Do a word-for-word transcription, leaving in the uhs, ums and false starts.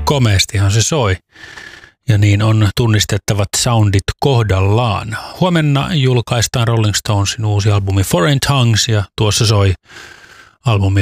komeastihan se soi. Ja niin on tunnistettavat soundit kohdallaan. Huomenna julkaistaan Rolling Stonesin uusi albumi Foreign Tongues ja tuossa soi albumilta